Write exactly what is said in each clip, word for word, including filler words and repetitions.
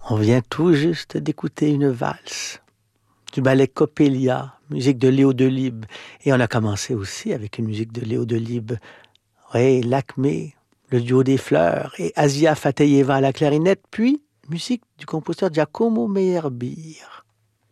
On vient tout juste d'écouter une valse du ballet Coppelia, musique de Léo Delibes. Et on a commencé aussi avec une musique de Léo Delibes. Oui, Lakmé, le duo des fleurs, et Asia Fateyeva à la clarinette, puis musique du compositeur Giacomo Meyerbeer.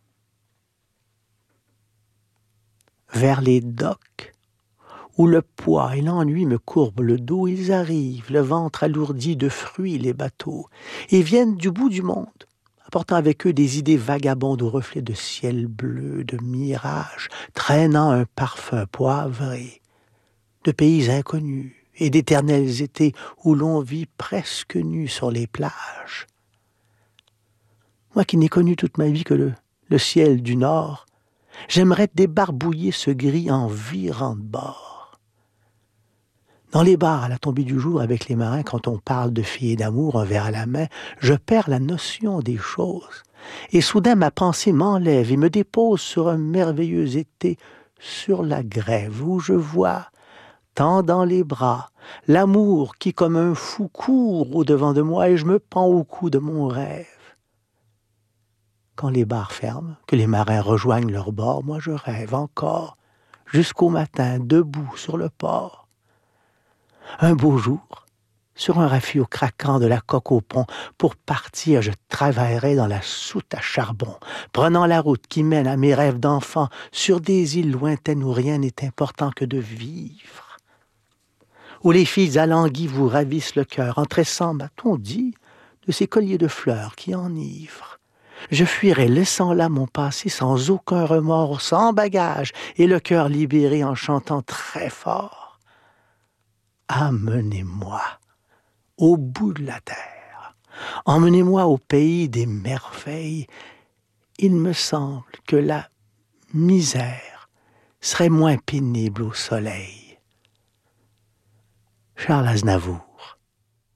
Vers les docks, où le poids et l'ennui me courbent le dos, ils arrivent, le ventre alourdi de fruits les bateaux, et viennent du bout du monde, apportant avec eux des idées vagabondes aux reflets de ciel bleu, de mirages, traînant un parfum poivré, de pays inconnus et d'éternels étés où l'on vit presque nu sur les plages. Moi qui n'ai connu toute ma vie que le, le ciel du nord, j'aimerais débarbouiller ce gris en virant de bord. Dans les bars à la tombée du jour avec les marins, quand on parle de filles et d'amour, un verre à la main, je perds la notion des choses. Et soudain, ma pensée m'enlève et me dépose sur un merveilleux été, sur la grève, où je vois, tendant les bras, l'amour qui, comme un fou, court au-devant de moi et je me pends au cou de mon rêve. Quand les bars ferment, que les marins rejoignent leur bord, moi je rêve encore, jusqu'au matin, debout sur le port. Un beau jour, sur un rafio craquant de la coque au pont, pour partir, je travaillerai dans la soute à charbon, prenant la route qui mène à mes rêves d'enfant, sur des îles lointaines où rien n'est important que de vivre. Où les filles alanguies vous ravissent le cœur, en tressant, m'a-t-on dit, de ces colliers de fleurs qui enivrent. Je fuirai, laissant là mon passé sans aucun remords, sans bagage, et le cœur libéré en chantant très fort. Amenez-moi au bout de la terre, emmenez-moi au pays des merveilles. Il me semble que la misère serait moins pénible au soleil. Charles Aznavour.